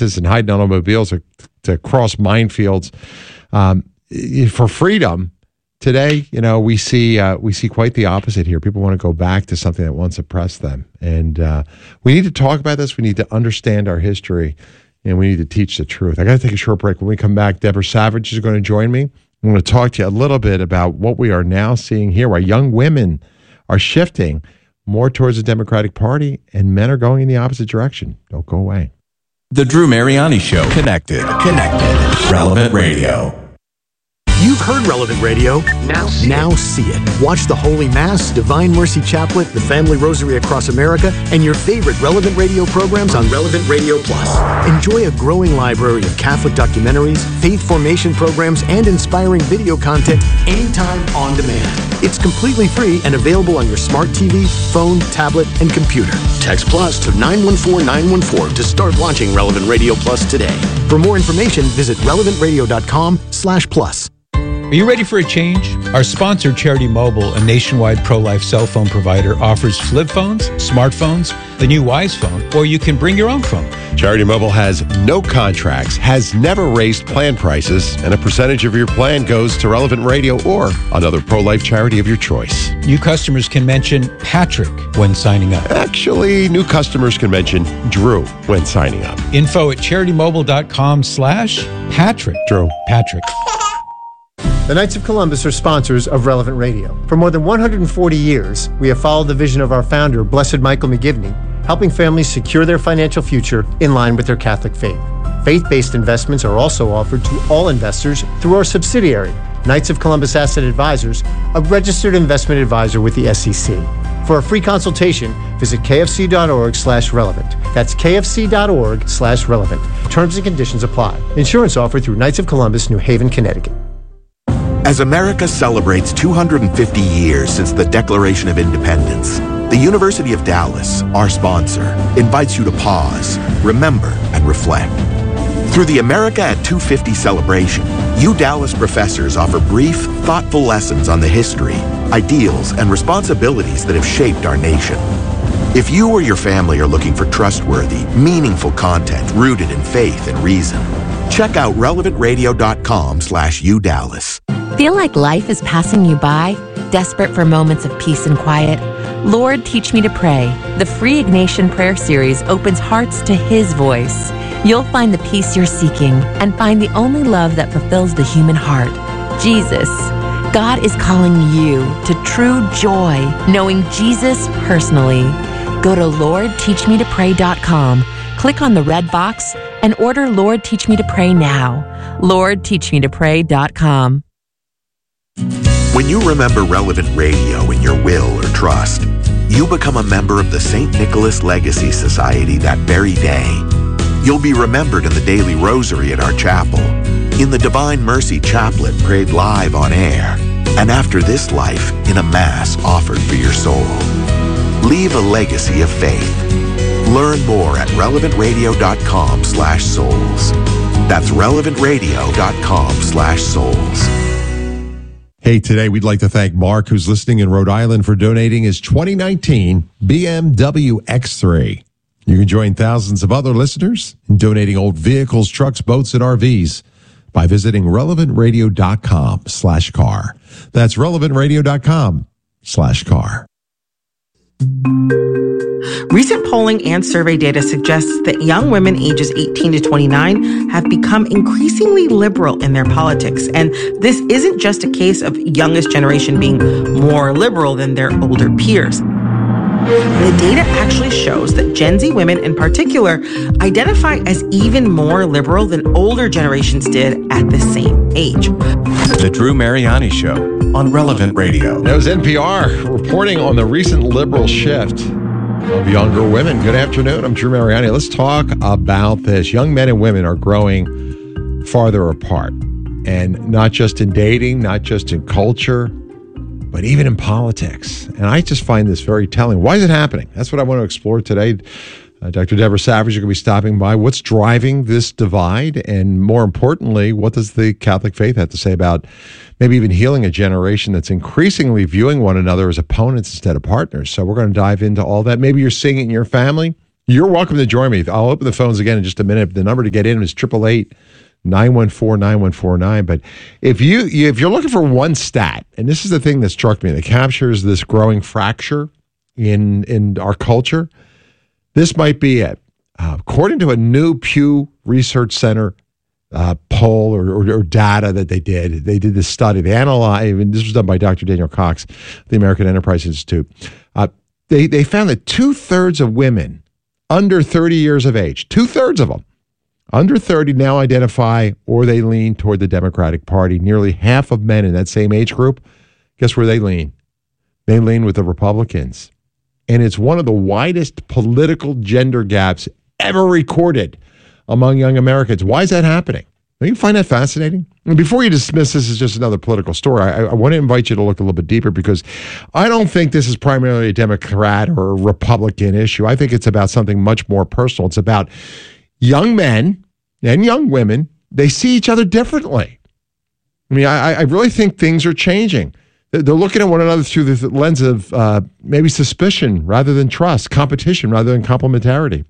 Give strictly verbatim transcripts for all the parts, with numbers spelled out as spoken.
fences and hide in automobiles to, to cross minefields um, for freedom. Today, you know, we see uh, we see quite the opposite here. People want to go back to something that once oppressed them, and uh, we need to talk about this. We need to understand our history, and we need to teach the truth. I got to take a short break. When we come back, Deborah Savage is going to join me. I'm going to talk to you a little bit about what we are now seeing here, where young women are shifting more towards the Democratic Party, and men are going in the opposite direction. Don't go away. The Drew Mariani Show. Connected. Connected. Relevant Radio. You've heard Relevant Radio. Now see, now it. see it. Watch the Holy Mass, Divine Mercy Chaplet, the Family Rosary Across America, and your favorite Relevant Radio programs on Relevant Radio Plus. Enjoy a growing library of Catholic documentaries, faith formation programs, and inspiring video content anytime on demand. It's completely free and available on your smart T V, phone, tablet, and computer. Text Plus to nine one four nine one four to start launching Relevant Radio Plus today. For more information, visit relevant radio dot com slash plus. Are you ready for a change? Our sponsor, Charity Mobile, a nationwide pro-life cell phone provider, offers flip phones, smartphones, the new Wise phone, or you can bring your own phone. Charity Mobile has no contracts, has never raised plan prices, and a percentage of your plan goes to Relevant Radio or another pro-life charity of your choice. New customers can mention Patrick when signing up. Actually, new customers can mention Drew when signing up. Info at charitymobile.com slash Patrick. Drew. Patrick. The Knights of Columbus are sponsors of Relevant Radio. For more than one hundred forty years, we have followed the vision of our founder, Blessed Michael McGivney, helping families secure their financial future in line with their Catholic faith. Faith-based investments are also offered to all investors through our subsidiary, Knights of Columbus Asset Advisors, a registered investment advisor with the S E C. For a free consultation, visit kfc.org slash relevant. That's kfc.org slash relevant. Terms and conditions apply. Insurance offered through Knights of Columbus, New Haven, Connecticut. As America celebrates two hundred fifty years since the Declaration of Independence, the University of Dallas, our sponsor, invites you to pause, remember, and reflect. Through the America at two fifty celebration, U Dallas professors offer brief, thoughtful lessons on the history, ideals, and responsibilities that have shaped our nation. If you or your family are looking for trustworthy, meaningful content rooted in faith and reason, check out relevant radio dot com slash U Dallas. Feel like life is passing you by? Desperate for moments of peace and quiet? Lord, Teach Me to Pray. The free Ignatian Prayer Series opens hearts to His voice. You'll find the peace you're seeking and find the only love that fulfills the human heart, Jesus. God is calling you to true joy, knowing Jesus personally. Go to lord teach me to pray dot com, click on the red box, and order Lord Teach Me to Pray now. lord teach me to pray dot com. When you remember Relevant Radio in your will or trust, you become a member of the Saint Nicholas Legacy Society that very day. You'll be remembered in the daily rosary at our chapel, in the Divine Mercy Chaplet prayed live on air, and after this life, in a Mass offered for your soul. Leave a legacy of faith. Learn more at relevant radio dot com slash souls. That's relevant radio dot com slash souls. Hey, today we'd like to thank Mark, who's listening in Rhode Island, for donating his twenty nineteen B M W X three. You can join thousands of other listeners in donating old vehicles, trucks, boats, and R Vs by visiting relevant radio dot com slash car. That's relevant radio dot com slash car. Recent polling and survey data suggests that young women ages eighteen to twenty-nine have become increasingly liberal in their politics. And this isn't just a case of youngest generation being more liberal than their older peers. The data actually shows that Gen Z women in particular identify as even more liberal than older generations did at the same age. The Drew Mariani Show on Relevant Radio. That was N P R reporting on the recent liberal shift of younger women. Good afternoon. I'm Drew Mariani. Let's talk about this. Young men and women are growing farther apart, and not just in dating, not just in culture, but even in politics. And I just find this very telling. Why is it happening? That's what I want to explore today. Uh, Doctor Deborah Savage is going to be stopping by. What's driving this divide? And more importantly, what does the Catholic faith have to say about maybe even healing a generation that's increasingly viewing one another as opponents instead of partners? So we're going to dive into all that. Maybe you're seeing it in your family. You're welcome to join me. I'll open the phones again in just a minute. The number to get in is eight eight eight, nine one four, nine one four nine. But if, you, if you're looking for one stat, and this is the thing that struck me, that captures this growing fracture in, in our culture, this might be it. Uh, according to a new Pew Research Center uh, poll or, or, or data that they did, they did this study. They analyzed, and this was done by Doctor Daniel Cox, the American Enterprise Institute. Uh, they, they found that two-thirds of women under thirty years of age, two-thirds of them, under thirty now identify or they lean toward the Democratic Party. Nearly half of men in that same age group, guess where they lean? They lean with the Republicans. And it's one of the widest political gender gaps ever recorded among young Americans. Why is that happening? Don't you find that fascinating? And before you dismiss this as just another political story, I, I want to invite you to look a little bit deeper, because I don't think this is primarily a Democrat or a Republican issue. I think it's about something much more personal. It's about young men and young women. They see each other differently. I mean, I, I really think things are changing. They're looking at one another through the lens of uh, maybe suspicion rather than trust, competition rather than complementarity,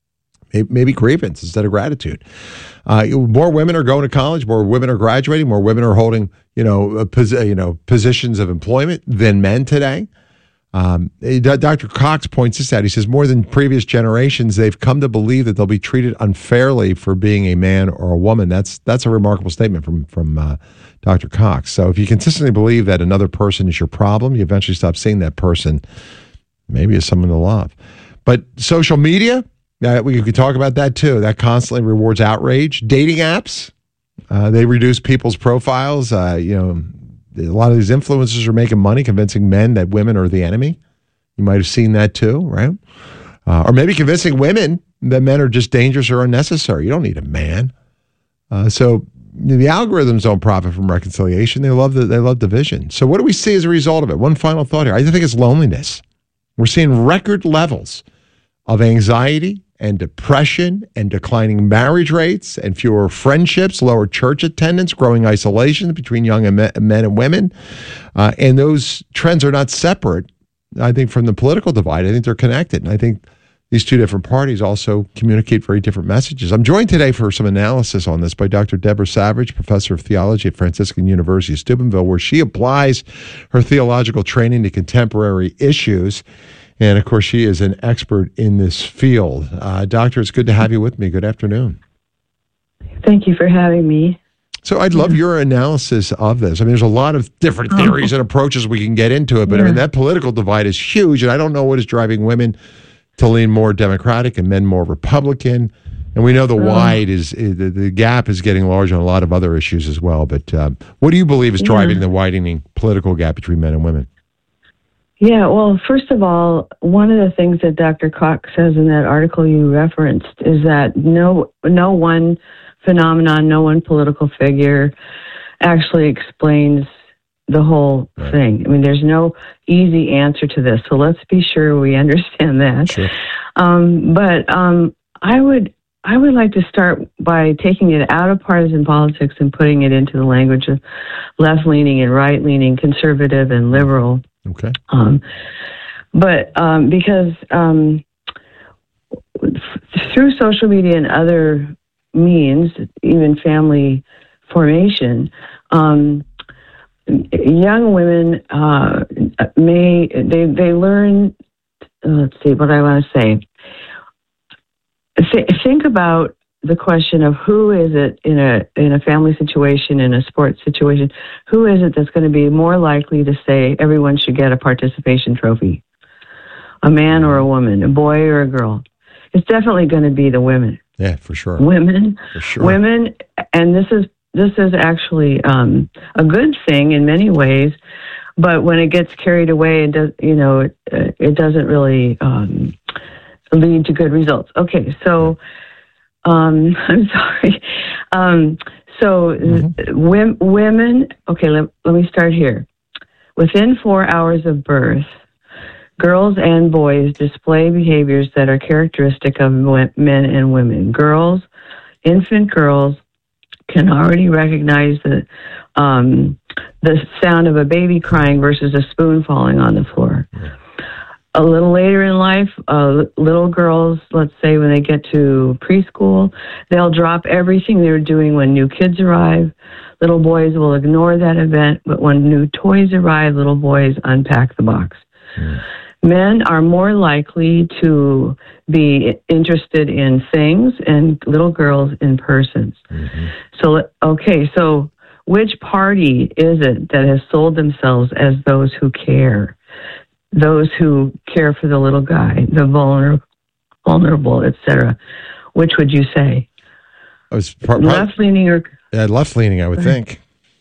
maybe grievance instead of gratitude. Uh, more women are going to college, more women are graduating, more women are holding, you know, a pos- you know, positions of employment than men today. Um, Doctor Cox points this out. He says more than previous generations, they've come to believe that they'll be treated unfairly for being a man or a woman. That's that's a remarkable statement from from uh, Doctor Cox. So if you consistently believe that another person is your problem, you eventually stop seeing that person maybe as someone to love. But social media, uh, we could talk about that too. That constantly rewards outrage. Dating apps, uh, they reduce people's profiles. Uh, you know, a lot of these influencers are making money convincing men that women are the enemy. You might have seen that too, right? Uh, or maybe convincing women that men are just dangerous or unnecessary. You don't need a man. Uh, so the algorithms don't profit from reconciliation. They love the, they love division. So what do we see as a result of it? One final thought here. I think it's loneliness. We're seeing record levels of anxiety and depression and declining marriage rates and fewer friendships, lower church attendance, growing isolation between young men and women. Uh, and those trends are not separate, I think, from the political divide. I think they're connected. And I think these two different parties also communicate very different messages. I'm joined today for some analysis on this by Doctor Deborah Savage, professor of theology at Franciscan University of Steubenville, where she applies her theological training to contemporary issues. And, of course, she is an expert in this field. Uh, doctor, it's good to have you with me. Good afternoon. Thank you for having me. So I'd love yeah. your analysis of this. I mean, there's a lot of different theories oh. and approaches we can get into it, but yeah. I mean, that political divide is huge, and I don't know what is driving women to lean more Democratic and men more Republican. And we know the oh. wide is, is the, the gap is getting large on a lot of other issues as well. But um, what do you believe is driving yeah. the widening political gap between men and women? Yeah, well, first of all, one of the things that Doctor Cox says in that article you referenced is that no, no one phenomenon, no one political figure actually explains the whole right. thing. I mean, there's no easy answer to this, so let's be sure we understand that. Sure. Um, but um, I would, I would like to start by taking it out of partisan politics and putting it into the language of left-leaning and right-leaning, conservative and liberal. Okay. Um, but um, because um, f- through social media and other means, even family formation, um, young women uh, may they they learn. Uh, let's see what I want to say. Th- think about the question of who is it in a in a family situation, in a sports situation, who is it that's going to be more likely to say everyone should get a participation trophy? A man or a woman, a boy or a girl? It's definitely going to be the women. Yeah, for sure. Women, for sure. Women, and this is this is actually um, a good thing in many ways, but when it gets carried away, it does, you know, it, it doesn't really um, lead to good results. Okay, so. Um, I'm sorry. Um, so mm-hmm. w- women, okay, let, let me start here. Within four hours of birth, girls and boys display behaviors that are characteristic of men and women. Girls, infant girls, can already recognize the, um, the sound of a baby crying versus a spoon falling on the floor. Mm-hmm. a little later in life, uh, little girls, let's say when they get to preschool, they'll drop everything they're doing when new kids arrive. Little boys will ignore that event, but when new toys arrive, little boys unpack the box. Mm. Men are more likely to be interested in things and little girls in persons. Mm-hmm. So, okay, so which party is it that has sold themselves as those who care? Those who care for the little guy, the vulnerable, vulnerable, et cetera. Which would you say? Par- left-leaning or... Yeah, left-leaning, I would think.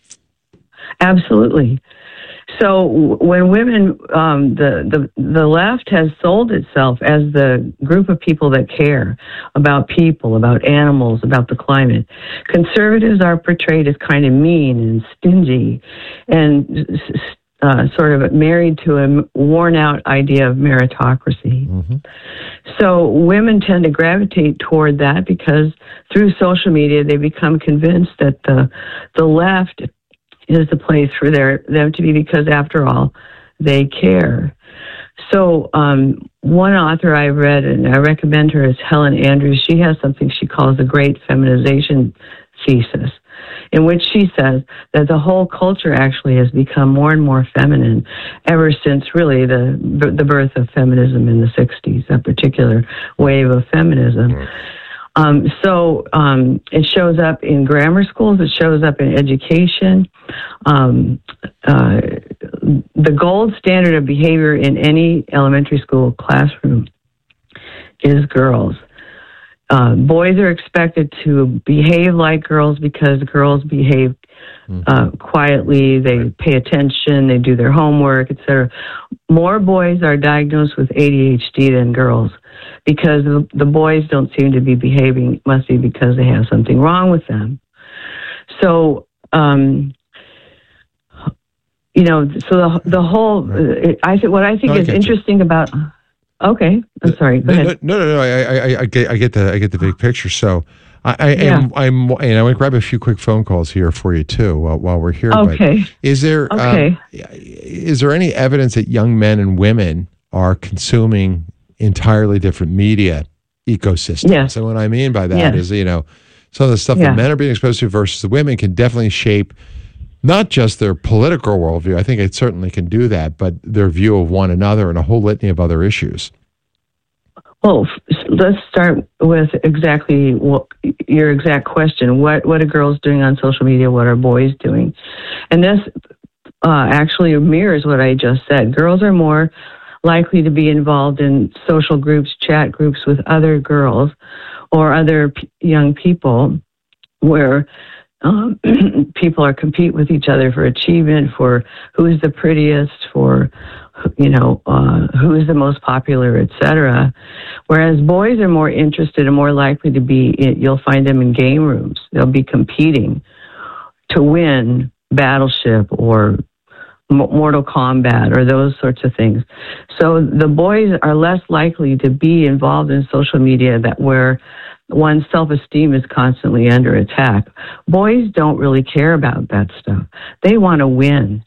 Absolutely. So when women, um, the, the the left has sold itself as the group of people that care about people, about animals, about the climate. Conservatives are portrayed as kind of mean and stingy and uh, sort of married to a worn-out idea of meritocracy. Mm-hmm. So women tend to gravitate toward that because through social media they become convinced that the the left is the place for their them to be because, after all, they care. So um, one author I read, and I recommend her, is Helen Andrews. She has something she calls the Great Feminization Thesis, in which she says that the whole culture actually has become more and more feminine ever since really the the birth of feminism in the sixties, a particular wave of feminism. Mm. Um, so um, it shows up in grammar schools. It shows up in education. Um, uh, the gold standard of behavior in any elementary school classroom is girls. Uh, boys are expected to behave like girls because girls behave uh, quietly. They pay attention. They do their homework, et cetera. More boys are diagnosed with A D H D than girls, because the, the boys don't seem to be behaving. It must be because they have something wrong with them. So, um, you know, so the the whole, uh, I think what I think no, is I interesting you. about. Okay, I'm sorry. Go no, ahead. No, no, no. I, I, I get, I get the, I get the big picture. So, I, I yeah. am, I'm, and I want to grab a few quick phone calls here for you too, while, while we're here. Okay. But is there, okay. um, is there any evidence that young men and women are consuming entirely different media ecosystems? Yes. And what I mean by that yes. is, you know, some of the stuff yeah. that men are being exposed to versus the women can definitely shape not just their political worldview. I think it certainly can do that, but their view of one another and a whole litany of other issues. Well, let's start with exactly what, your exact question. What what are girls doing on social media? What are boys doing? And this uh, actually mirrors what I just said. Girls are more likely to be involved in social groups, chat groups with other girls or other p- young people where um, people are compete with each other for achievement, for who's the prettiest, for you know, uh, who is the most popular, et cetera. Whereas boys are more interested and more likely to be, in, you'll find them in game rooms. They'll be competing to win Battleship or Mortal Kombat or those sorts of things. So the boys are less likely to be involved in social media that where one's self-esteem is constantly under attack. Boys don't really care about that stuff. They want to win.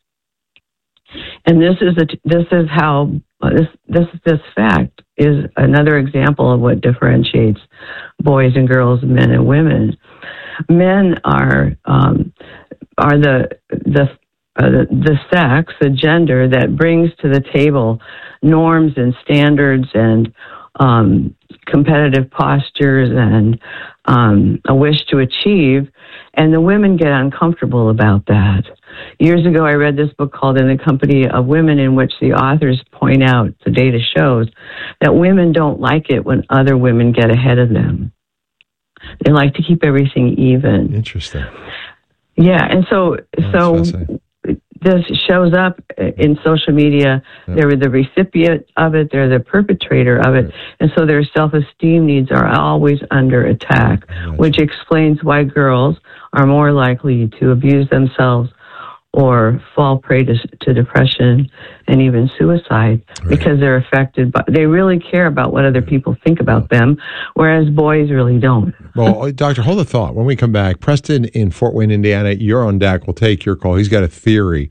And this is a, this is how uh, this this this fact is another example of what differentiates boys and girls, men and women. Men are um, are the the, uh, the the sex, the gender that brings to the table norms and standards and um, competitive postures and um, a wish to achieve, and the women get uncomfortable about that. Years ago, I read this book called In the Company of Women, in which the authors point out, the data shows, that women don't like it when other women get ahead of them. They like to keep everything even. Interesting. Yeah, and so Oh, so this shows up in social media. Yep. They're the recipient of it. They're the perpetrator of it. Right. And so their self-esteem needs are always under attack, right. which explains why girls are more likely to abuse themselves or fall prey to, to depression and even suicide, right. because they're affected by, they really care about what other people think about them, whereas boys really don't. Well, Doctor, hold a thought. When we come back, Preston in Fort Wayne, Indiana, you're on deck. We'll take your call. He's got a theory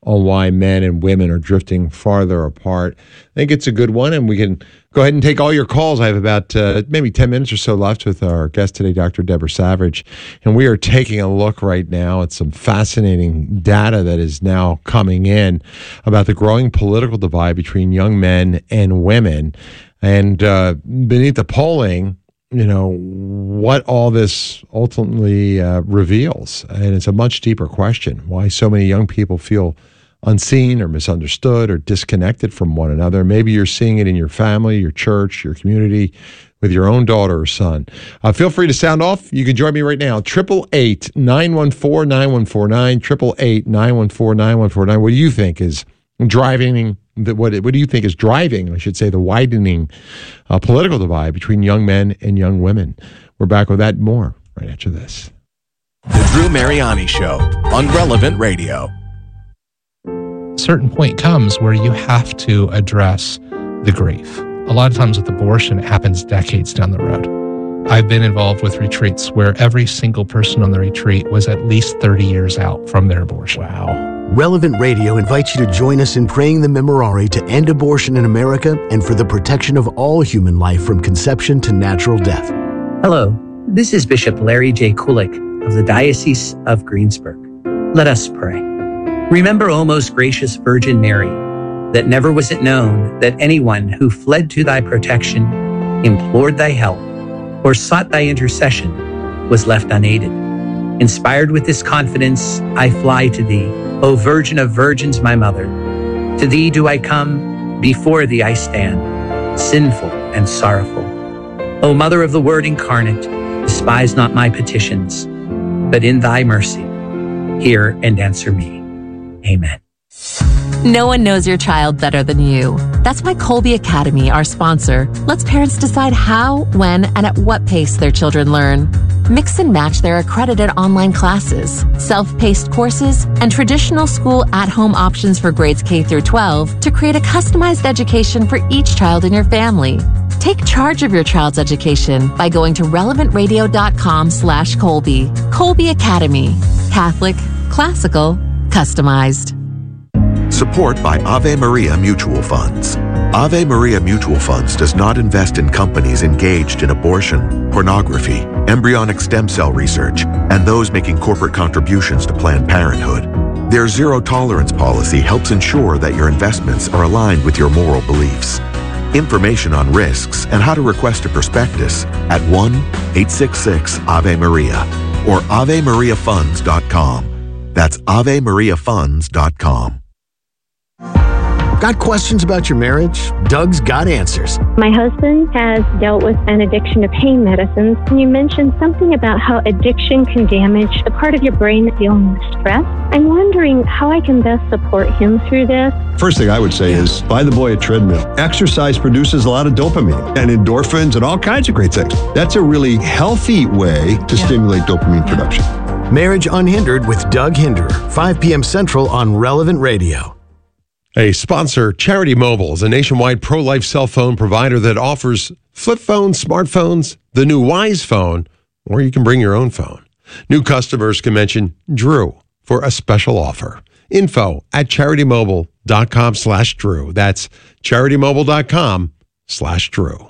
on why men and women are drifting farther apart. I think it's a good one, and we can go ahead and take all your calls. I have about uh, maybe ten minutes or so left with our guest today, Doctor Deborah Savage, and we are taking a look right now at some fascinating data that is now coming in about the growing political divide between young men and women. And uh, beneath the polling, you know, what all this ultimately uh, reveals. And it's a much deeper question, why so many young people feel unseen or misunderstood or disconnected from one another. Maybe you're seeing it in your family, your church, your community, with your own daughter or son. Uh, feel free to sound off. You can join me right now. eight eight eight, nine one four, nine one four nine, eight eight eight, nine one four, nine one four nine. What do you think is driving the, what, what do you think is driving, I should say, the widening uh, political divide between young men and young women? We're back with that and more right after this. The Drew Mariani Show on Relevant Radio. A certain point comes where you have to address the grief. A lot of times with abortion, it happens decades down the road. I've been involved with retreats where every single person on the retreat was at least thirty years out from their abortion. Wow. Relevant Radio invites you to join us in praying the Memorare to end abortion in America and for the protection of all human life from conception to natural death. Hello, this is Bishop Larry J. Kulik of the Diocese of Greensburg. Let us pray. Remember, O most gracious Virgin Mary, that never was it known that anyone who fled to thy protection, implored thy help, or sought thy intercession was left unaided. Inspired with this confidence, I fly to thee, O Virgin of Virgins, my mother. To thee do I come, before thee I stand, sinful and sorrowful. O Mother of the Word incarnate, despise not my petitions, but in thy mercy, hear and answer me. Amen. No one knows your child better than you. That's why Colby Academy, our sponsor, lets parents decide how, when, and at what pace their children learn. Mix and match their accredited online classes, self-paced courses, and traditional school at-home options for grades K through twelve to create a customized education for each child in your family. Take charge of your child's education by going to relevant radio dot com slash Colby. Colby Academy. Catholic, classical, customized. Support by Ave Maria Mutual Funds. Ave Maria Mutual Funds does not invest in companies engaged in abortion, pornography, embryonic stem cell research, and those making corporate contributions to Planned Parenthood. Their zero tolerance policy helps ensure that your investments are aligned with your moral beliefs. Information on risks and how to request a prospectus at one eight six six Ave Maria or ave maria funds dot com. That's ave maria funds dot com. Got questions about your marriage? Doug's got answers. My husband has dealt with an addiction to pain medicines. You mentioned something about how addiction can damage the part of your brain that's dealing with stress. I'm wondering how I can best support him through this. First thing I would say is buy the boy a treadmill. Exercise produces a lot of dopamine and endorphins and all kinds of great things. That's a really healthy way to yeah. stimulate dopamine production. Marriage Unhindered with Doug Hinderer, five p.m. Central on Relevant Radio. A sponsor, Charity Mobile, is a nationwide pro-life cell phone provider that offers flip phones, smartphones, the new Wise phone, or you can bring your own phone. New customers can mention Drew for a special offer. Info at charitymobile.com slash Drew. That's charitymobile.com slash Drew.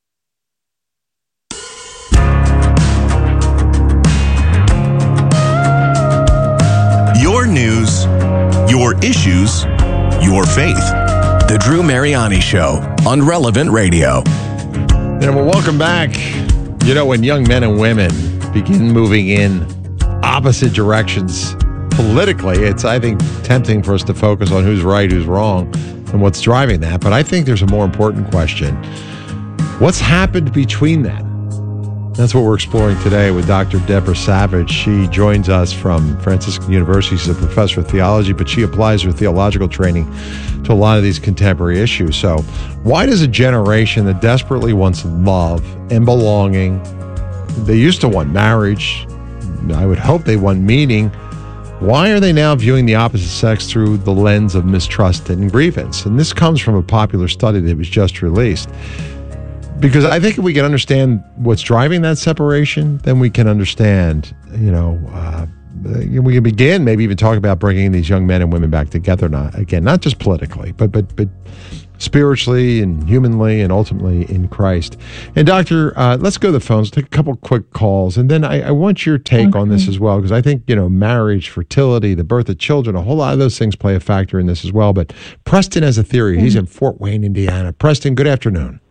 Your news, your issues, your faith. The Drew Mariani Show on Relevant Radio. And well, welcome back. You know, when young men and women begin moving in opposite directions politically, it's, I think, tempting for us to focus on who's right, who's wrong, and what's driving that. But I think there's a more important question. What's happened between that? That's what we're exploring today with Doctor Deborah Savage. She joins us from Franciscan University. She's a professor of theology, but she applies her theological training to a lot of these contemporary issues. So why does a generation that desperately wants love and belonging, they used to want marriage, I would hope they want meaning, why are they now viewing the opposite sex through the lens of mistrust and grievance? And this comes from a popular study that was just released. Because I think if we can understand what's driving that separation, then we can understand, you know, uh, uh, we can begin maybe even talk about bringing these young men and women back together. Not again, not just politically, but but but spiritually and humanly and ultimately in Christ. And Doctor, uh, let's go to the phones. Take a couple quick calls, and then I, I want your take okay. on this as well, because I think you know marriage, fertility, the birth of children, a whole lot of those things play a factor in this as well. But Preston has a theory. Mm-hmm. He's in Fort Wayne, Indiana. Preston, good afternoon.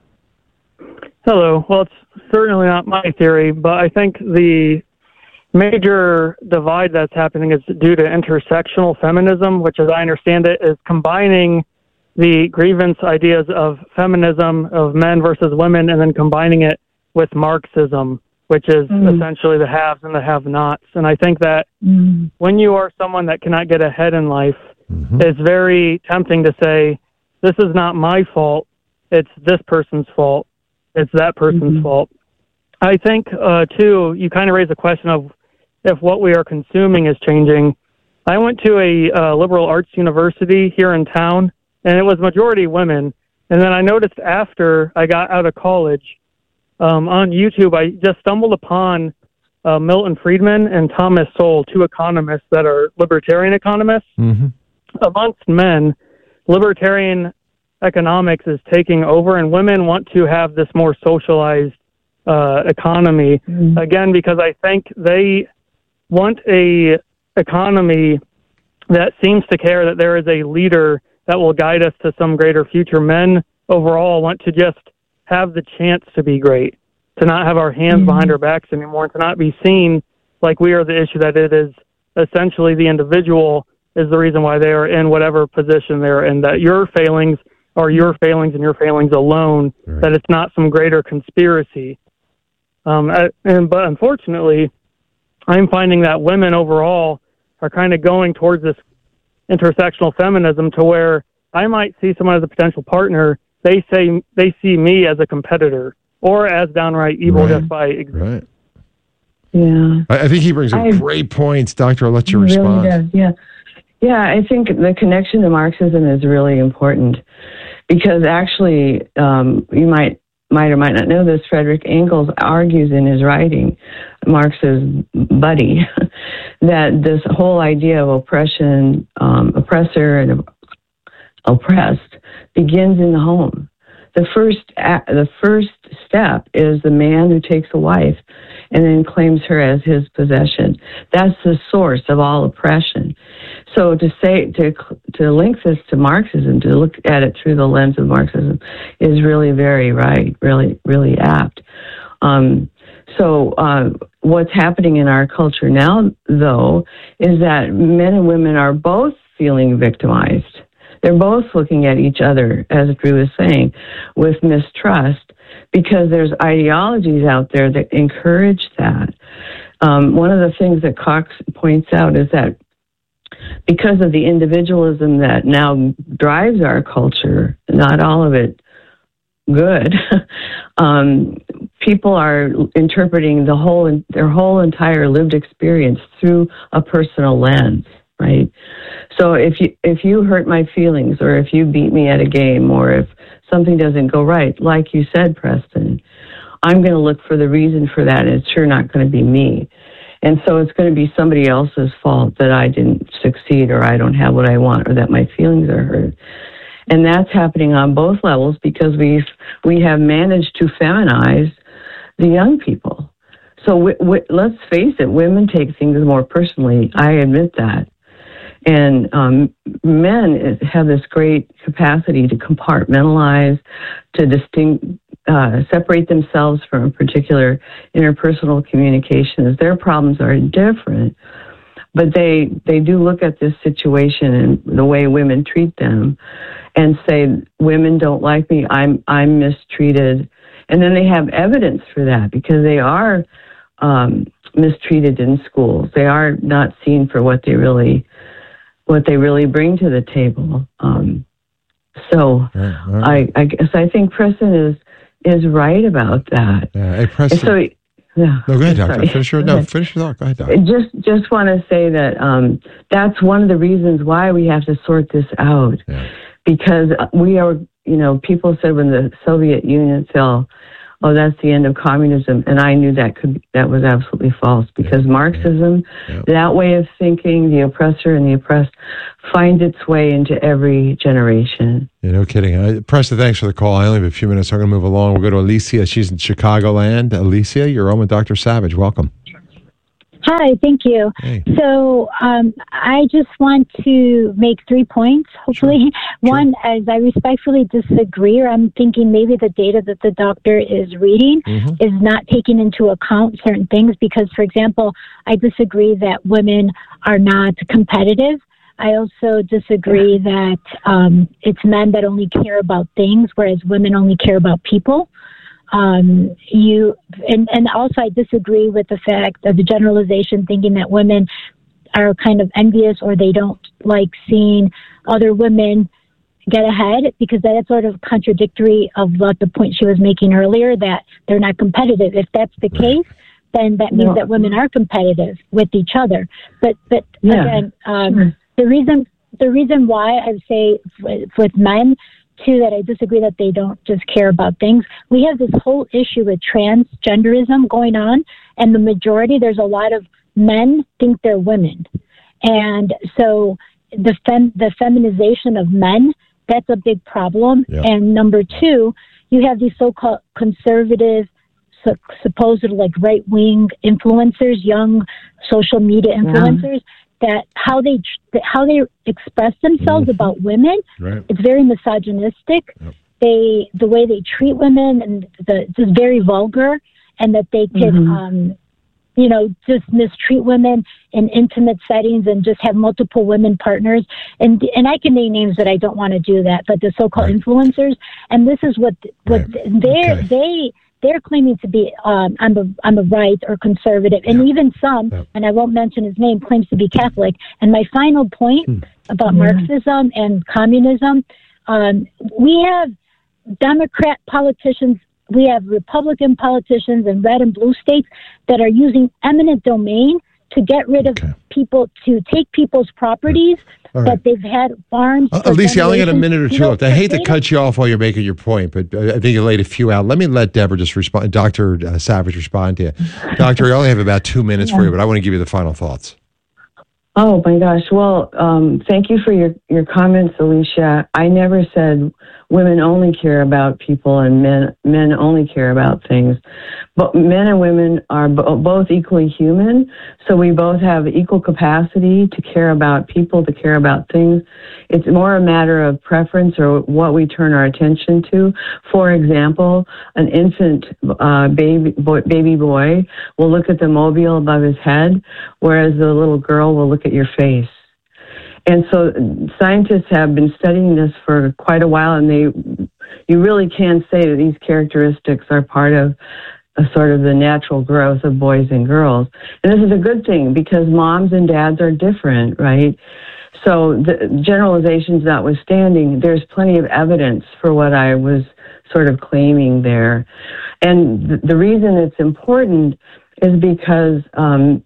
Hello. Well, it's certainly not my theory, but I think the major divide that's happening is due to intersectional feminism, which, as I understand it, is combining the grievance ideas of feminism, of men versus women, and then combining it with Marxism, which is mm. essentially the haves and the have-nots. And I think that mm. when you are someone that cannot get ahead in life, mm-hmm. it's very tempting to say, this is not my fault, it's this person's fault, it's that person's mm-hmm. fault. I think, uh, too, you kind of raise a question of if what we are consuming is changing. I went to a uh, liberal arts university here in town, and it was majority women. And then I noticed after I got out of college, um, on YouTube, I just stumbled upon uh, Milton Friedman and Thomas Sowell, two economists that are libertarian economists. Mm-hmm. Amongst men, libertarian economics is taking over, and women want to have this more socialized uh, economy. Mm-hmm. Again, because I think they want a economy that seems to care that there is a leader that will guide us to some greater future. Men overall want to just have the chance to be great, to not have our hands mm-hmm. behind our backs anymore, and to not be seen like we are the issue, that it is essentially the individual is the reason why they are in whatever position they're in, that your failings are your failings and your failings alone, right. that it's not some greater conspiracy. Um, and But unfortunately, I'm finding that women overall are kind of going towards this intersectional feminism, to where I might see someone as a potential partner, they say they see me as a competitor or as downright evil right. just by existing. Right. Yeah. I, I think he brings up I, great points. Doctor, I'll let you really respond. Does, yeah. Yeah, I think the connection to Marxism is really important, because actually, um, you might might or might not know this, Frederick Engels argues in his writing, Marx's buddy, that this whole idea of oppression, um, oppressor and oppressed begins in the home. The first, the first step is the man who takes a wife and then claims her as his possession. That's the source of all oppression. So to say, to to link this to Marxism, to look at it through the lens of Marxism, is really very right, really, really apt. Um, so uh, what's happening in our culture now, though, is that men and women are both feeling victimized. They're both looking at each other, as Drew is saying, with mistrust, because there's ideologies out there that encourage that. Um, one of the things that Cox points out is that because of the individualism that now drives our culture, not all of it good, um, people are interpreting the whole their whole entire lived experience through a personal lens. Right. So if you if you hurt my feelings, or if you beat me at a game, or if something doesn't go right, like you said, Preston, I'm going to look for the reason for that, and it's sure not going to be me. And so it's going to be somebody else's fault that I didn't succeed, or I don't have what I want, or that my feelings are hurt. And that's happening on both levels, because we've we have managed to feminize the young people. So w- w- let's face it, women take things more personally. I admit that. And um, men have this great capacity to compartmentalize, to distinct, uh, separate themselves from particular interpersonal communications. Their problems are different, but they they do look at this situation and the way women treat them, and say, "Women don't like me. I'm I'm mistreated," and then they have evidence for that, because they are um, mistreated in schools. They are not seen for what they really. what they really bring to the table. Um, so right, right. I, I guess I think Preston is is right about that. Yeah, hey, Preston. So, yeah, no, go ahead, Doctor. Sorry. Finish your, no, finish your thought. Go ahead, Doctor. Just, just want to say that um, that's one of the reasons why we have to sort this out. Yeah. Because we are, you know, people said when the Soviet Union fell, oh, that's the end of communism. And I knew that could that was absolutely false, because yeah. Marxism, yeah. that way of thinking, the oppressor and the oppressed, finds its way into every generation. Yeah, no kidding. Uh, Preston, thanks for the call. I only have a few minutes. I'm going to move along. We'll go to Alicia. She's in Chicagoland. Alicia, you're on with Doctor Savage. Welcome. Hi, thank you. Hey. So um, I just want to make three points, hopefully. Sure. One, sure. as I respectfully disagree, or I'm thinking maybe the data that the doctor is reading mm-hmm. is not taking into account certain things, because, for example, I disagree that women are not competitive. I also disagree that um, it's men that only care about things, whereas women only care about people. Um, you and, and also I disagree with the fact of the generalization, thinking that women are kind of envious or they don't like seeing other women get ahead, because that is sort of contradictory of what the point she was making earlier, that they're not competitive. If that's the case, then that means no. that women are competitive with each other. But but yeah. again, um, sure. the reason the reason why I say with, with men. Too, that I disagree that they don't just care about things. We have this whole issue with transgenderism going on, and the majority, there's a lot of men think they're women. And so the fem, the feminization of men, that's a big problem. Yeah. And number two, you have these so-called conservative, so, supposed like right-wing influencers, young social media influencers, yeah. that how they how they express themselves mm-hmm. about women, right. it's very misogynistic. Yep. They the way they treat women, and the it's just very vulgar, and that they can mm-hmm. um, you know just mistreat women in intimate settings and just have multiple women partners. And and I can name names, but I don't want to do that. But the so-called right. influencers, and this is what what right. they okay. they. They're claiming to be um, on the on the right or conservative, and yeah. even some, yeah. and I won't mention his name, claims to be Catholic. And my final point hmm. about yeah. Marxism and communism, um, we have Democrat politicians, we have Republican politicians in red and blue states that are using eminent domain to get rid okay. of people, to take people's properties right. that they've had farms. Uh, Alicia, I only got a minute or two left. I hate to cut you off while you're making your point, but uh, I think you laid a few out. Let me let Deborah just respond, Doctor Uh, Savage respond to you. Doctor, I only have about two minutes yeah. for you, but I want to give you the final thoughts. Oh, my gosh. Well, um, thank you for your, your comments, Alicia. I never said women only care about people and men men only care about things. But men and women are bo- both equally human, so we both have equal capacity to care about people, to care about things. It's more a matter of preference or what we turn our attention to. For example, an infant uh, baby boy, baby boy will look at the mobile above his head, whereas the little girl will look at your face. And so scientists have been studying this for quite a while, and they, you really can say that these characteristics are part of a sort of the natural growth of boys and girls. And this is a good thing, because moms and dads are different, right? So the generalizations notwithstanding, there's plenty of evidence for what I was sort of claiming there. And the reason it's important is because um,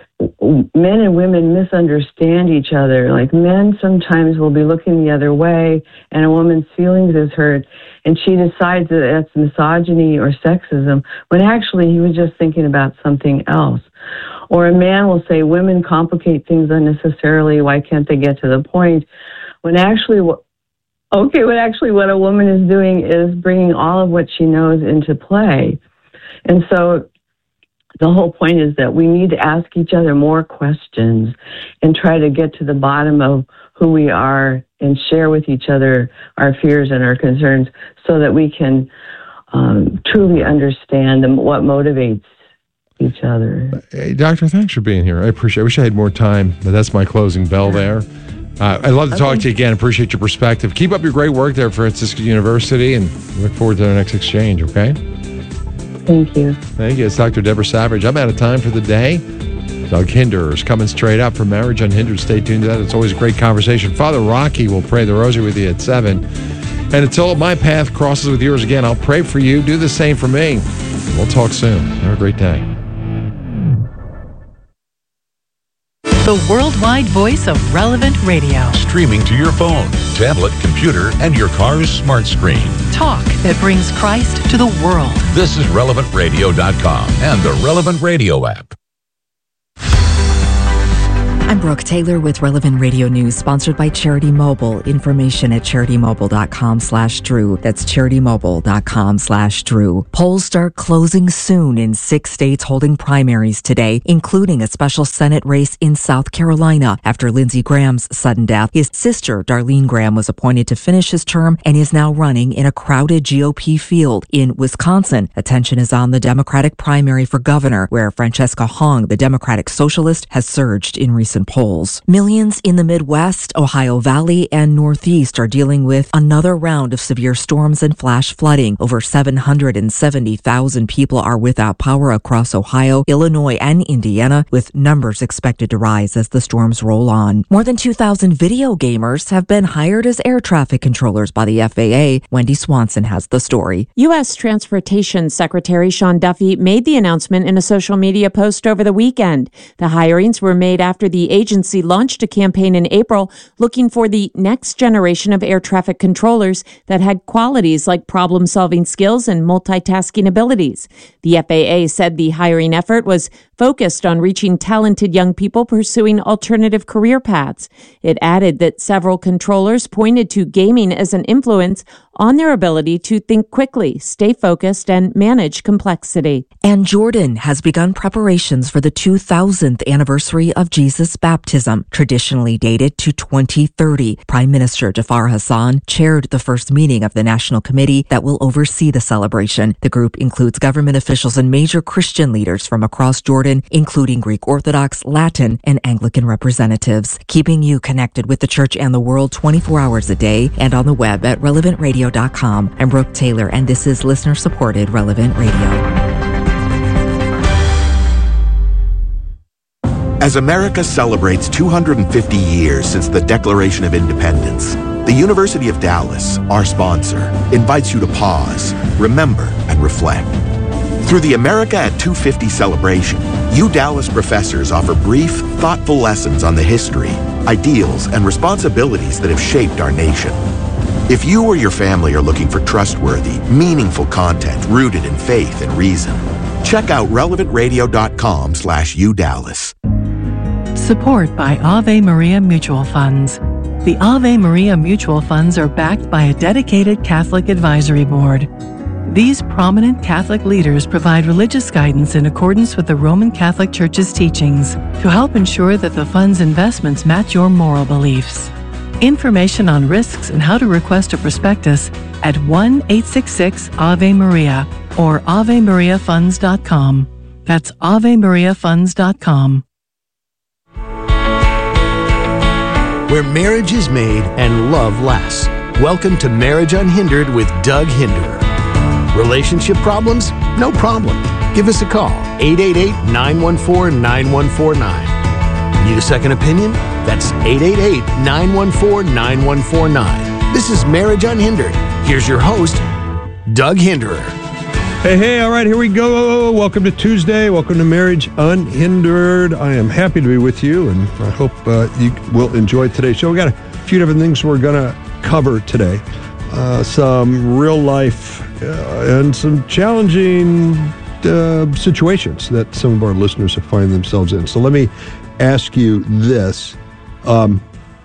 men and women misunderstand each other. Like, men sometimes will be looking the other way, and a woman's feelings is hurt, and she decides that that's misogyny or sexism, when actually he was just thinking about something else. Or a man will say, women complicate things unnecessarily, why can't they get to the point? When actually, okay, when actually what a woman is doing is bringing all of what she knows into play. And so the whole point is that we need to ask each other more questions and try to get to the bottom of who we are and share with each other our fears and our concerns, so that we can um, truly understand them, what motivates each other. Hey, Doctor, thanks for being here. I appreciate it. I wish I had more time, but that's my closing bell there. Uh, I'd love to talk to you again. Appreciate your perspective. Keep up your great work there at Franciscan University, and look forward to our next exchange, okay? Thank you. Thank you. It's Doctor Deborah Savage. I'm out of time for the day. Doug Hinder is coming straight up for Marriage Unhindered. Stay tuned to that. It's always a great conversation. Father Rocky will pray the rosary with you at seven. And until my path crosses with yours again, I'll pray for you. Do the same for me. We'll talk soon. Have a great day. The worldwide voice of Relevant Radio. Streaming to your phone, tablet, computer, and your car's smart screen. Talk that brings Christ to the world. This is relevant radio dot com and the Relevant Radio app. I'm Brooke Taylor with Relevant Radio News, sponsored by Charity Mobile. Information at charitymobile.com slash Drew. That's charitymobile.com slash Drew. Polls start closing soon in six states holding primaries today, including a special Senate race in South Carolina. After Lindsey Graham's sudden death, his sister, Darlene Graham, was appointed to finish his term and is now running in a crowded G O P field. In Wisconsin, attention is on the Democratic primary for governor, where Francesca Hong, the Democratic socialist, has surged in recent polls. Millions in the Midwest, Ohio Valley, and Northeast are dealing with another round of severe storms and flash flooding. Over seven hundred seventy thousand people are without power across Ohio, Illinois, and Indiana, with numbers expected to rise as the storms roll on. More than two thousand video gamers have been hired as air traffic controllers by the F A A. Wendy Swanson has the story. U S Transportation Secretary Sean Duffy made the announcement in a social media post over the weekend. The hirings were made after the agency launched a campaign in April looking for the next generation of air traffic controllers that had qualities like problem-solving skills and multitasking abilities. The F A A said the hiring effort was focused on reaching talented young people pursuing alternative career paths. It added that several controllers pointed to gaming as an influence on their ability to think quickly, stay focused, and manage complexity. And Jordan has begun preparations for the two thousandth anniversary of Jesus' baptism, traditionally dated to twenty thirty. Prime Minister Jafar Hassan chaired the first meeting of the national committee that will oversee the celebration. The group includes government officials and major Christian leaders from across Jordan, including Greek Orthodox, Latin, and Anglican representatives, keeping you connected with the church and the world twenty-four hours a day and on the web at relevant radio dot com. I'm Brooke Taylor, and this is listener-supported Relevant Radio. As America celebrates two hundred fifty years since the Declaration of Independence, the University of Dallas, our sponsor, invites you to pause, remember, and reflect. Through the America at two fifty celebration, U Dallas professors offer brief, thoughtful lessons on the history, ideals, and responsibilities that have shaped our nation. If you or your family are looking for trustworthy, meaningful content rooted in faith and reason, check out relevant radio dot com slash U Dallas. Support by Ave Maria Mutual Funds. The Ave Maria Mutual Funds are backed by a dedicated Catholic advisory board. These prominent Catholic leaders provide religious guidance in accordance with the Roman Catholic Church's teachings to help ensure that the fund's investments match your moral beliefs. Information on risks and how to request a prospectus at one eight six six Ave Maria or ave maria funds dot com. That's ave maria funds dot com. Where marriage is made and love lasts. Welcome to Marriage Unhindered with Doug Hinderer. Relationship problems? No problem. Give us a call, eight eight eight, nine one four, nine one four nine. Need a second opinion? That's eight eight eight, nine one four, nine one four nine. This is Marriage Unhindered. Here's your host, Doug Hinderer. Hey, hey, all right, here we go. Welcome to Tuesday. Welcome to Marriage Unhindered. I am happy to be with you, and I hope uh, you will enjoy today's show. We got a few different things we're going to cover today. Uh, some real life uh, and some challenging uh, situations that some of our listeners have found themselves in. So let me ask you this. Um,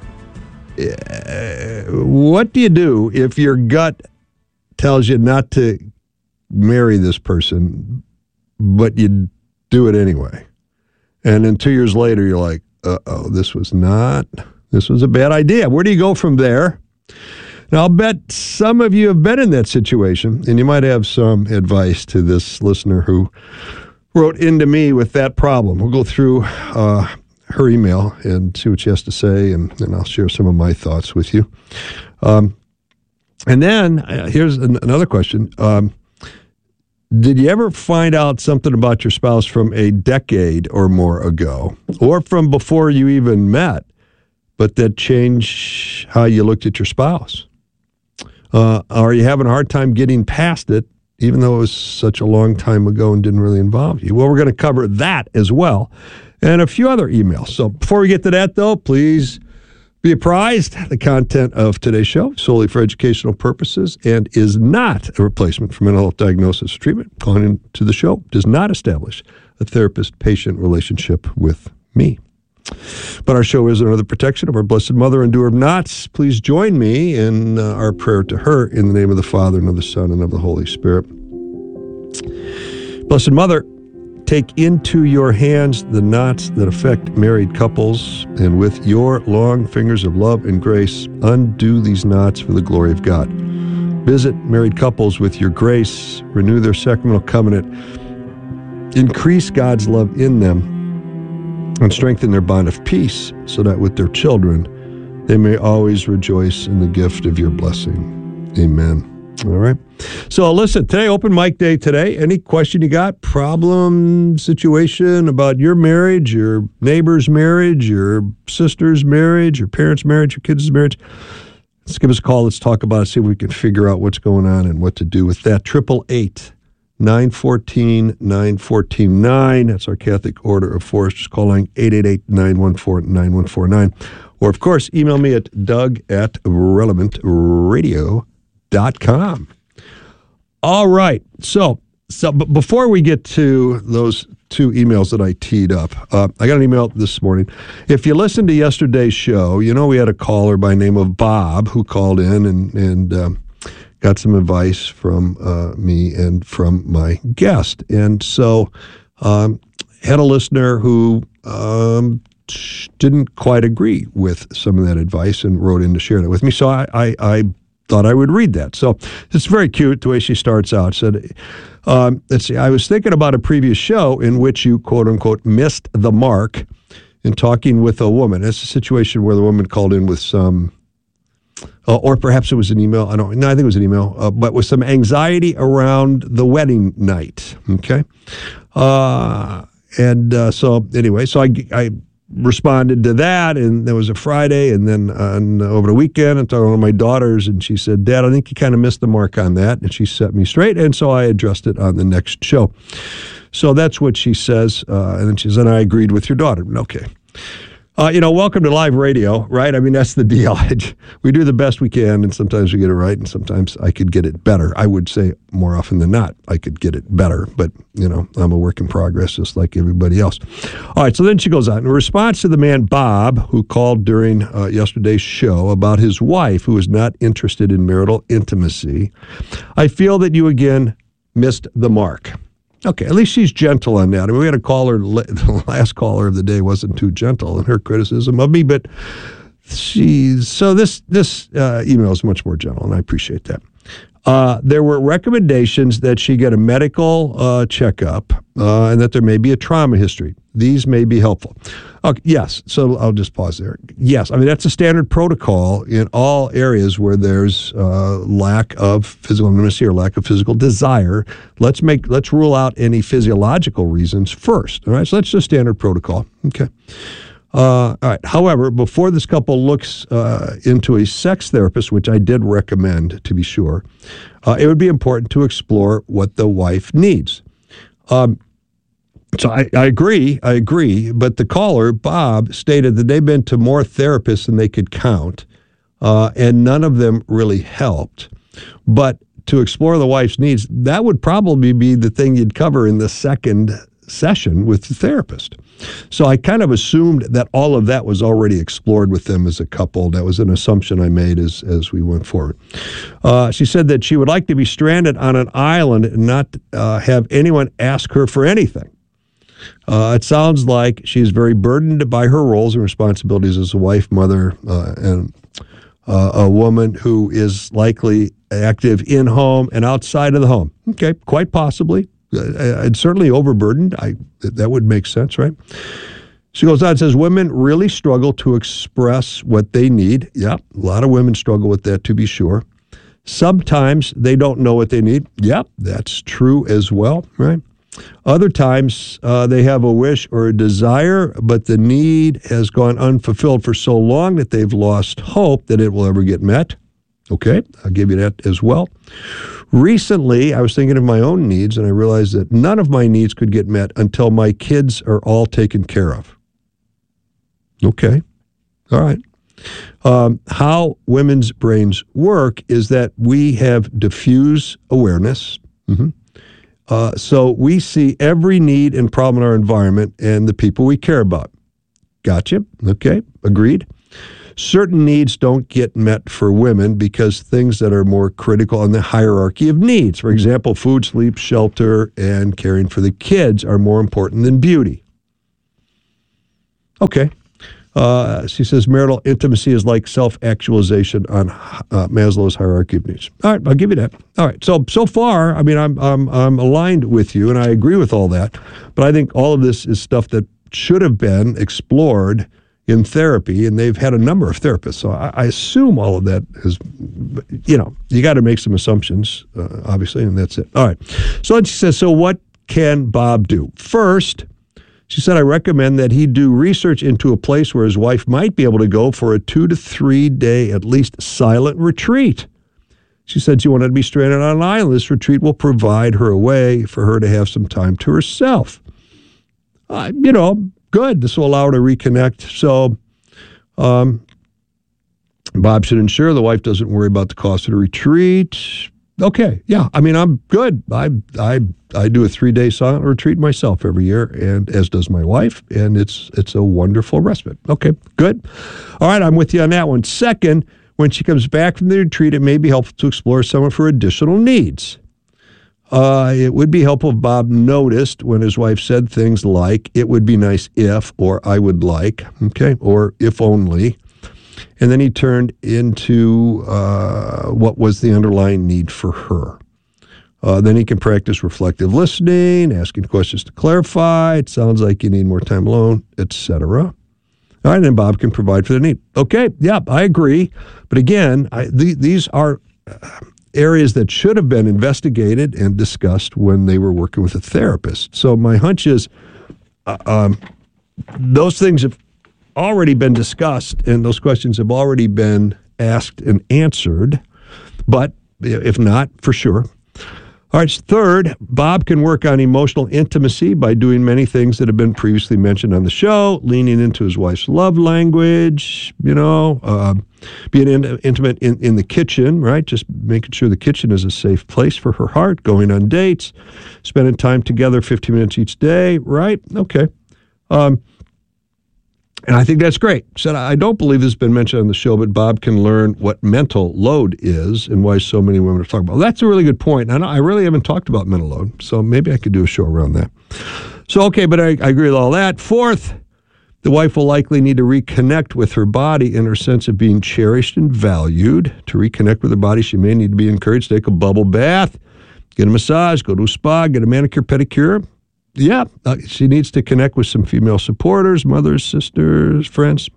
what do you do if your gut tells you not to marry this person, but you do it anyway? And then two years later, you're like, uh-oh, this was not, this was a bad idea. Where do you go from there? Now, I'll bet some of you have been in that situation, and you might have some advice to this listener who wrote into me with that problem. We'll go through uh, her email and see what she has to say, and then I'll share some of my thoughts with you. Um, and then, uh, here's an, another question. Um, Did you ever find out something about your spouse from a decade or more ago, or from before you even met, but that changed how you looked at your spouse? Uh, are you having a hard time getting past it, even though it was such a long time ago and didn't really involve you? Well, we're going to cover that as well. and a few other emails. So before we get to that, though, please be apprised the content of today's show solely for educational purposes and is not a replacement for mental health diagnosis or treatment. Calling into the show does not establish a therapist-patient relationship with me. But our show is under the protection of our Blessed Mother, Endure of Knots. Please join me in uh, our prayer to her in the name of the Father, and of the Son, and of the Holy Spirit. Blessed Mother, take into your hands the knots that affect married couples, and with your long fingers of love and grace, undo these knots for the glory of God. Visit married couples with your grace, renew their sacramental covenant, increase God's love in them, and strengthen their bond of peace, so that with their children, they may always rejoice in the gift of your blessing. Amen. All right. So listen, today, open mic day today. Any question you got, problem, situation about your marriage, your neighbor's marriage, your sister's marriage, your parents' marriage, your kids' marriage, let's give us a call. Let's talk about it, see if we can figure out what's going on and what to do with that. Triple eight, nine fourteen, nine fourteen nine. That's our Catholic Order of Foresters. Call line eight eight eight, nine one four, nine one four nine. Or, of course, email me at doug at relevant radio dot com. All right. So, so but before we get to those two emails that I teed up, uh, I got an email this morning. If you listened to yesterday's show, you know we had a caller by name of Bob who called in and, and um, got some advice from uh, me and from my guest. And so um, had a listener who um, didn't quite agree with some of that advice and wrote in to share it with me. So I, I, I thought I would read that. So it's very cute the way she starts out. Said, um, let's see, I was thinking about a previous show in which you, quote unquote, missed the mark in talking with a woman. It's a situation where the woman called in with some, uh, or perhaps it was an email. I don't no, I think it was an email, uh, but with some anxiety around the wedding night. Okay. Uh, and uh, so anyway, so I, I, responded to that, and there was a Friday, and then on, uh, over the weekend, I talked to one of my daughters, and she said, Dad, I think you kind of missed the mark on that, and she set me straight, and so I addressed it on the next show. So that's what she says, uh, and then she says, and I agreed with your daughter. Okay. Uh, you know, welcome to live radio, right? I mean, that's the deal. We do the best we can, and sometimes we get it right, and sometimes I could get it better. I would say more often than not, I could get it better, but, you know, I'm a work in progress just like everybody else. All right, so then she goes on. In response to the man, Bob, who called during uh, yesterday's show about his wife who is not interested in marital intimacy, I feel that you again missed the mark. Okay, at least she's gentle on that. I mean, we had a caller, the last caller of the day wasn't too gentle in her criticism of me, but she's, so this, this uh, email is much more gentle, and I appreciate that. Uh, there were recommendations that she get a medical uh, checkup uh, and that there may be a trauma history. These may be helpful. Okay, yes, so I'll just pause there. Yes, I mean, that's a standard protocol in all areas where there's uh, lack of physical intimacy or lack of physical desire. Let's make let's rule out any physiological reasons first. All right, so that's just standard protocol. Okay. Uh, all right. However, before this couple looks uh, into a sex therapist, which I did recommend to be sure, uh, it would be important to explore what the wife needs. Um, so I, I agree, I agree. But the caller, Bob, stated that they've been to more therapists than they could count, uh, and none of them really helped. But to explore the wife's needs, that would probably be the thing you'd cover in the second session with the therapist. So I kind of assumed that all of that was already explored with them as a couple. That was an assumption I made as, as we went forward. Uh, she said that she would like to be stranded on an island and not uh, have anyone ask her for anything. Uh, it sounds like she's very burdened by her roles and responsibilities as a wife, mother, uh, and uh, a woman who is likely active in home and outside of the home. Okay, quite possibly. And certainly overburdened. I that would make sense, right? She goes on and says, women really struggle to express what they need. Yeah, a lot of women struggle with that, to be sure. Sometimes they don't know what they need. Yeah, that's true as well, right? Other times uh, they have a wish or a desire, but the need has gone unfulfilled for so long that they've lost hope that it will ever get met. Okay, I'll give you that as well. Recently, I was thinking of my own needs, and I realized that none of my needs could get met until my kids are all taken care of. Okay. All right. Um, how women's brains work is that we have diffuse awareness. Mm-hmm. Uh, so we see every need and problem in our environment and the people we care about. Gotcha. Okay. Agreed. Certain needs don't get met for women because things that are more critical on the hierarchy of needs, for example, food, sleep, shelter, and caring for the kids are more important than beauty. Okay. Uh, she says marital intimacy is like self-actualization on uh, Maslow's hierarchy of needs. All right, I'll give you that. All right, so so far, I mean, I'm I'm I'm aligned with you, and I agree with all that. But I think all of this is stuff that should have been explored in therapy, and they've had a number of therapists. So I, I assume all of that is, you know, you got to make some assumptions, uh, obviously, and that's it. All right. So then she says, so what can Bob do? First, she said, I recommend that he do research into a place where his wife might be able to go for a two to three day, at least, silent retreat. She said she wanted to be stranded on an island. This retreat will provide her a way for her to have some time to herself. Uh, you know, good. This will allow her to reconnect. So um, Bob should ensure the wife doesn't worry about the cost of the retreat. Okay, yeah. I mean, I'm good. I I I do a three-day silent retreat myself every year, and as does my wife, and it's it's a wonderful respite. Okay, good. All right, I'm with you on that one. Second, when she comes back from the retreat, it may be helpful to explore some of her additional needs. Uh, it would be helpful if Bob noticed when his wife said things like, it would be nice if, or I would like, okay, or if only. And then he turned into uh, what was the underlying need for her. Uh, then he can practice reflective listening, asking questions to clarify. It sounds like you need more time alone, et cetera. All right, and Bob can provide for the need. Okay, yeah, I agree. But again, I, the, these are areas that should have been investigated and discussed when they were working with a therapist. So my hunch is uh, um, those things have already been discussed, and those questions have already been asked and answered, but if not, for sure. All right, third, Bob can work on emotional intimacy by doing many things that have been previously mentioned on the show, leaning into his wife's love language, you know, uh, being in, intimate in, in the kitchen, right? Just making sure the kitchen is a safe place for her heart, going on dates, spending time together fifteen minutes each day, right? Okay. Um, And I think that's great. Said, I don't believe this has been mentioned on the show, but Bob can learn what mental load is and why so many women are talking about. Well, that's a really good point. And I really haven't talked about mental load, so maybe I could do a show around that. So, okay, but I, I agree with all that. Fourth, the wife will likely need to reconnect with her body in her sense of being cherished and valued. To reconnect with her body, she may need to be encouraged to take a bubble bath, get a massage, go to a spa, get a manicure, pedicure. Yeah, uh, she needs to connect with some female supporters, mothers, sisters, friends.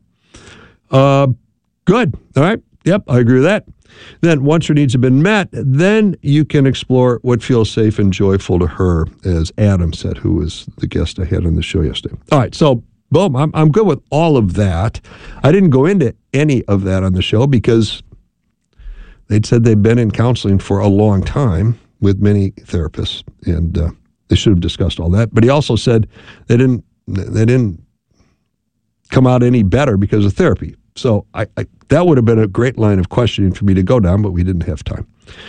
Uh, good. All right. Yep, I agree with that. Then once her needs have been met, then you can explore what feels safe and joyful to her, as Adam said, who was the guest I had on the show yesterday. All right, so boom, I'm, I'm good with all of that. I didn't go into any of that on the show because they'd said they'd been in counseling for a long time with many therapists, and uh, they should have discussed all that. But he also said they didn't they didn't come out any better because of therapy. So I, I, that would have been a great line of questioning for me to go down, but we didn't have time.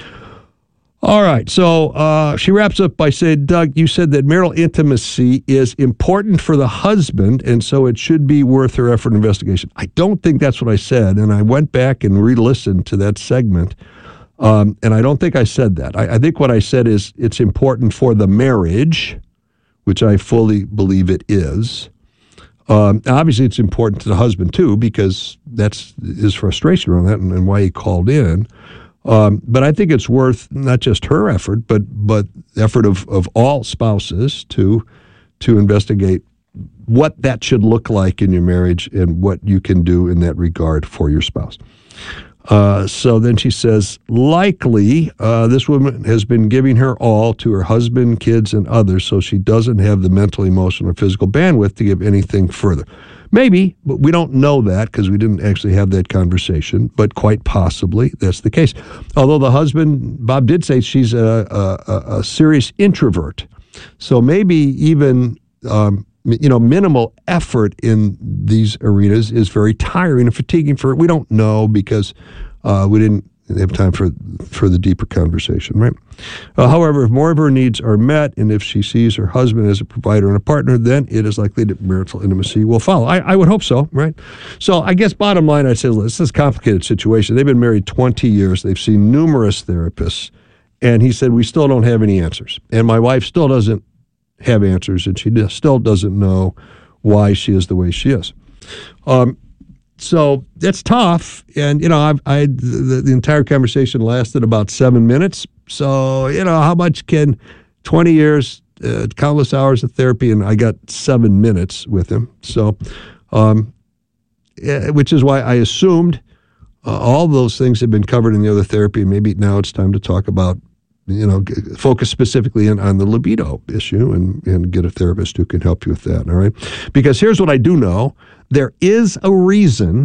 All right. So uh, she wraps up by saying, Doug, you said that marital intimacy is important for the husband, and so it should be worth her effort and investigation. I don't think that's what I said, and I went back and re-listened to that segment. Um, and I don't think I said that. I, I think what I said is it's important for the marriage, which I fully believe it is. Um, obviously, it's important to the husband, too, because that's his frustration around that and, and why he called in. Um, but I think it's worth not just her effort, but but effort of, of all spouses to to investigate what that should look like in your marriage and what you can do in that regard for your spouse. Uh, so then she says, likely uh, this woman has been giving her all to her husband, kids, and others, so she doesn't have the mental, emotional, or physical bandwidth to give anything further. Maybe, but we don't know that because we didn't actually have that conversation, but quite possibly that's the case. Although the husband, Bob did say she's a, a, a serious introvert. So maybe even, um, you know, minimal effort in these arenas is very tiring and fatiguing for her. We don't know because uh, we didn't have time for for the deeper conversation, right? Uh, however, if more of her needs are met and if she sees her husband as a provider and a partner, then it is likely that marital intimacy will follow. I, I would hope so, right? So I guess bottom line, I'd say, this is a complicated situation. They've been married twenty years. They've seen numerous therapists. And he said, we still don't have any answers. And my wife still doesn't have answers, and she still doesn't know why she is the way she is. Um, So it's tough, and you know, I've, I the, the entire conversation lasted about seven minutes. So you know, how much can twenty years, uh, countless hours of therapy, and I got seven minutes with him. So, um, yeah, which is why I assumed uh, all those things have been covered in the other therapy. Maybe now it's time to talk about, you know, focus specifically in, on the libido issue and and get a therapist who can help you with that. All right, because here's what I do know. There is a reason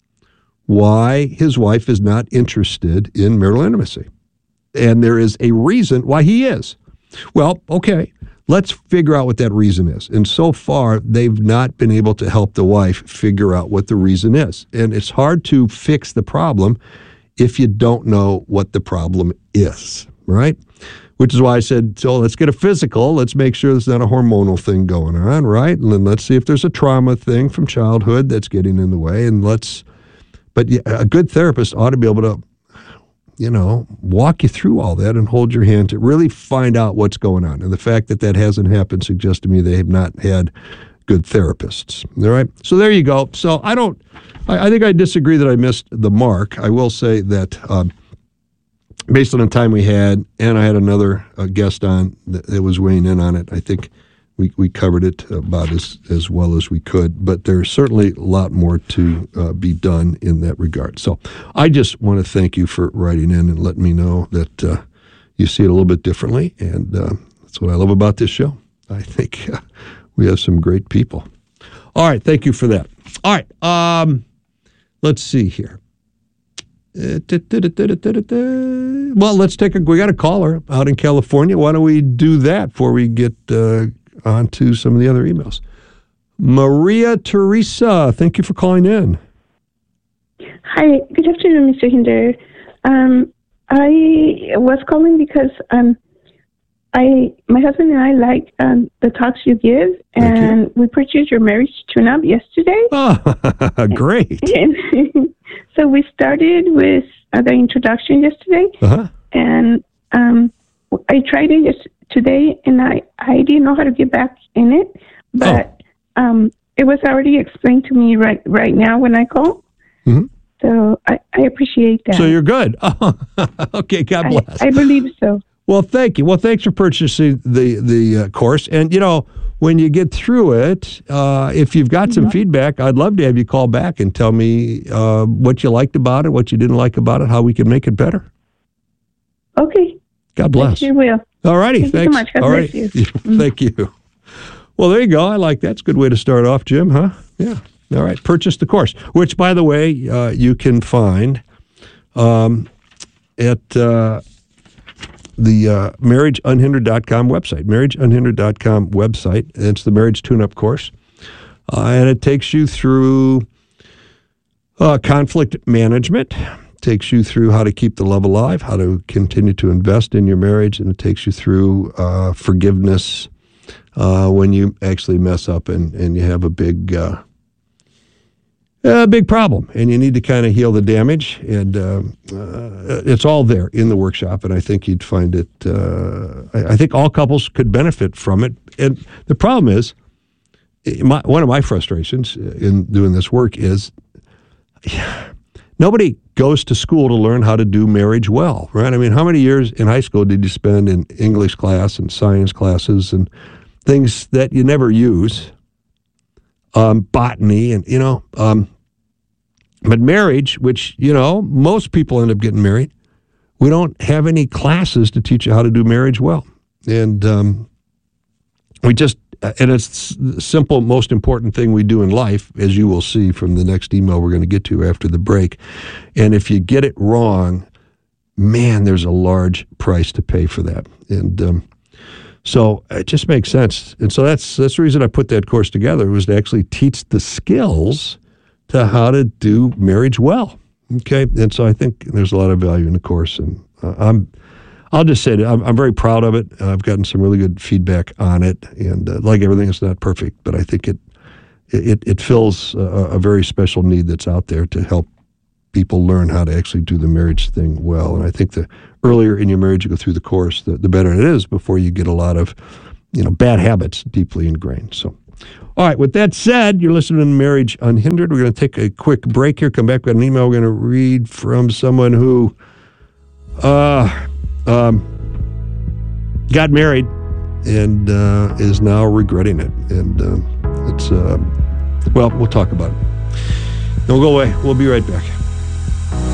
why his wife is not interested in marital intimacy. And there is a reason why he is. Well, okay, let's figure out what that reason is. And so far, they've not been able to help the wife figure out what the reason is. And it's hard to fix the problem if you don't know what the problem is, right? Which is why I said, so let's get a physical. Let's make sure there's not a hormonal thing going on, right? And then let's see if there's a trauma thing from childhood that's getting in the way. And let's, but a good therapist ought to be able to, you know, walk you through all that and hold your hand to really find out what's going on. And the fact that that hasn't happened suggests to me they have not had good therapists. All right? So there you go. So I don't, I, I think I disagree that I missed the mark. I will say that, um, based on the time we had, and I had another uh, guest on that, that was weighing in on it, I think we, we covered it about as, as well as we could. But there's certainly a lot more to uh, be done in that regard. So I just want to thank you for writing in and letting me know that uh, you see it a little bit differently. And uh, that's what I love about this show. I think uh, we have some great people. All right. Thank you for that. All right. Um, let's see here. Uh, da, da, da, da, da, da, da. Well, let's take a. We got a caller out in California. Why don't we do that before we get uh, on to some of the other emails? Maria Teresa, thank you for calling in. Hi, good afternoon, Mister Hinder. Um, I was calling because um, I, my husband and I like um, the talks you give, and you. we purchased your marriage tune-up yesterday. Oh, great. And, so we started with uh, the introduction yesterday, uh-huh. and um, I tried it yes- today, and I, I didn't know how to get back in it, but oh. um, it was already explained to me right right now when I called. Mm-hmm. So I, I appreciate that. So you're good. Oh, okay, God bless. I, I believe so. Well, thank you. Well, thanks for purchasing the, the uh, course. And, you know, when you get through it, uh, if you've got some mm-hmm. feedback, I'd love to have you call back and tell me uh, what you liked about it, what you didn't like about it, how we can make it better. Okay. God bless. You will. All righty. Thank Thanks. you so much. God All bless right. you. Mm-hmm. Thank you. Well, there you go. I like that. It's a good way to start off, Jim, huh? Yeah. All right. Purchase the course, which, by the way, uh, you can find um, at uh, the uh, marriage unhindered dot com website, marriage unhindered dot com website. It's the Marriage Tune-Up course. Uh, and it takes you through uh, conflict management, takes you through how to keep the love alive, how to continue to invest in your marriage, and it takes you through uh, forgiveness uh, when you actually mess up and, and you have a big... Uh, A big problem, and you need to kind of heal the damage, and uh, uh, it's all there in the workshop, and I think you'd find it, uh, I, I think all couples could benefit from it. And the problem is, my, one of my frustrations in doing this work is nobody goes to school to learn how to do marriage well, right? I mean, how many years in high school did you spend in English class and science classes and things that you never use? Um, botany and, you know, um, but marriage, which, you know, most people end up getting married. We don't have any classes to teach you how to do marriage well. And um, we just, and it's the simple, most important thing we do in life, as you will see from the next email we're going to get to after the break. And if you get it wrong, man, there's a large price to pay for that. And um, so it just makes sense. And so that's that's the reason I put that course together, was to actually teach the skills to how to do marriage well. Okay, and so I think there's a lot of value in the course, and uh, I'm. I'll just say that I'm, I'm very proud of it. Uh, I've gotten some really good feedback on it, and uh, like everything, it's not perfect, but I think it it, it fills a, a very special need that's out there to help people learn how to actually do the marriage thing well. And I think the earlier in your marriage you go through the course, the, the better it is before you get a lot of, you know, bad habits deeply ingrained. So, all right, with that said, you're listening to Marriage Unhindered. We're going to take a quick break here, come back with an email we're going to read from someone who uh, um, got married and uh, is now regretting it. And uh, it's, uh, well, we'll talk about it. Don't go away. We'll be right back.